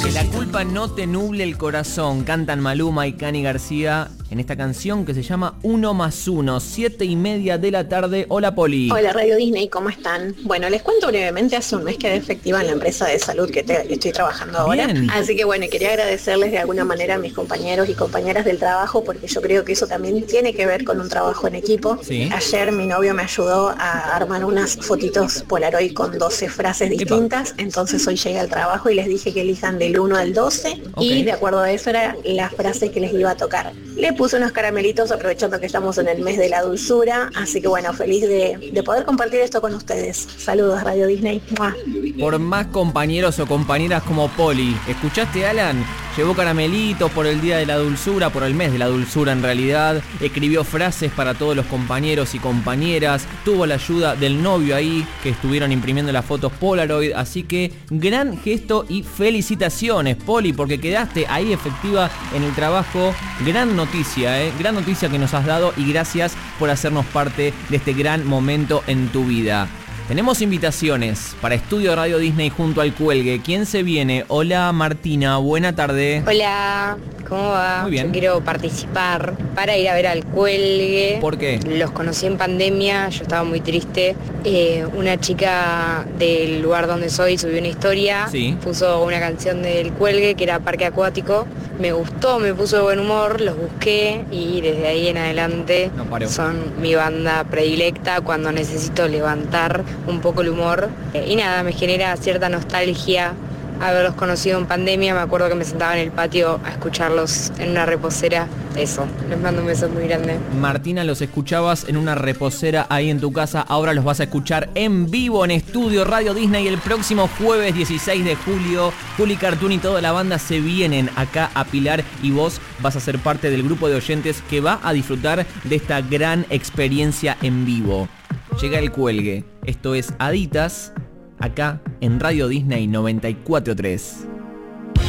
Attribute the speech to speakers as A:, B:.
A: Que la culpa no te nuble el corazón, cantan Maluma y Cani García en esta canción que se llama 1 más 1, 7:30 de la tarde. Hola, Poli.
B: Hola, Radio Disney, ¿cómo están? Bueno, les cuento brevemente, hace un mes quedé efectiva en la empresa de salud que estoy trabajando ahora.
A: Bien.
B: Así que bueno, quería agradecerles de alguna manera a mis compañeros y compañeras del trabajo, porque yo creo que eso también tiene que ver con un trabajo en equipo.
A: Sí.
B: Ayer mi novio me ayudó a armar unas fotitos Polaroid con 12 frases distintas, entonces hoy llegué al trabajo y les dije que elijan del 1 al 12 y de acuerdo a eso era la frase que les iba a tocar. Le puse unos caramelitos aprovechando que estamos en el mes de la dulzura, así que bueno, feliz de poder compartir esto con ustedes. Saludos, Radio Disney. ¡Mua!
A: Por más compañeros o compañeras como Poli. ¿Escuchaste, Alan? Llevó caramelitos por el día de la dulzura, por el mes de la dulzura en realidad. Escribió frases para todos los compañeros y compañeras. Tuvo la ayuda del novio ahí, que estuvieron imprimiendo las fotos Polaroid. Así que gran gesto y felicitaciones, Poli, porque quedaste ahí efectiva en el trabajo. Gran noticia, gran noticia que nos has dado y gracias por hacernos parte de este gran momento en tu vida. Tenemos invitaciones para Estudio Radio Disney junto al Cuelgue. ¿Quién se viene? Hola, Martina, buena tarde.
C: Hola, ¿cómo va?
A: Muy bien.
C: Yo quiero participar para ir a ver al Cuelgue.
A: ¿Por qué?
C: Los conocí en pandemia, yo estaba muy triste. Una chica del lugar donde soy subió una historia,
A: Sí.
C: puso una canción del Cuelgue que era Parque Acuático. Me gustó, me puso de buen humor, los busqué y desde ahí en adelante
A: No paró.
C: son mi banda predilecta cuando necesito levantar un poco el humor. Y nada, me genera cierta nostalgia haberlos conocido en pandemia. Me acuerdo que me sentaba en el patio a escucharlos en una reposera. Eso, les mando un beso muy grande.
A: Martina, los escuchabas en una reposera ahí en tu casa. Ahora los vas a escuchar en vivo en Estudio Radio Disney el próximo jueves 16 de julio. Juli Cartoon y toda la banda se vienen acá a Pilar y vos vas a ser parte del grupo de oyentes que va a disfrutar de esta gran experiencia en vivo. Llega el Cuelgue. Esto es Aditas, acá en Radio Disney 94.3.